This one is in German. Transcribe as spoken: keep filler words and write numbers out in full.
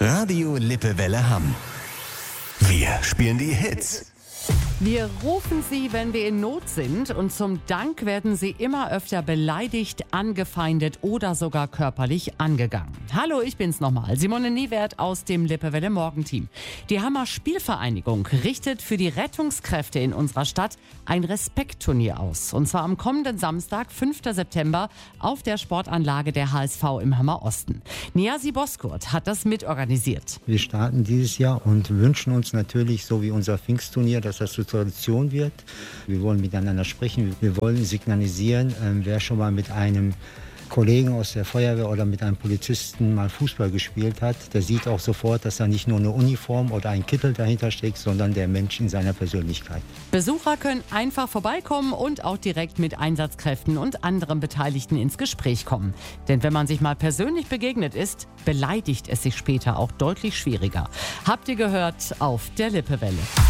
Radio Lippewelle Hamm. Wir spielen die Hits. Wir rufen Sie, wenn wir in Not sind, und zum Dank werden Sie immer öfter beleidigt, angefeindet oder sogar körperlich angegangen. Hallo, ich bin's nochmal, Simone Niewert aus dem Lippewelle Morgenteam. Die Hammer Spielvereinigung richtet für die Rettungskräfte in unserer Stadt ein Respektturnier aus. Und zwar am kommenden Samstag, fünften September, auf der Sportanlage der H S V im Hammer Osten. Niasi Boskurt hat das mitorganisiert. Wir starten dieses Jahr und wünschen uns natürlich, so wie unser Pfingstturnier, dass das zur Tradition wird. Wir wollen miteinander sprechen, wir wollen signalisieren, äh, wer schon mal mit einem Kollegen aus der Feuerwehr oder mit einem Polizisten mal Fußball gespielt hat, der sieht auch sofort, dass da nicht nur eine Uniform oder ein Kittel dahinter steckt, sondern der Mensch in seiner Persönlichkeit. Besucher können einfach vorbeikommen und auch direkt mit Einsatzkräften und anderen Beteiligten ins Gespräch kommen. Denn wenn man sich mal persönlich begegnet ist, beleidigt es sich später auch deutlich schwieriger. Habt ihr gehört auf der Lippewelle.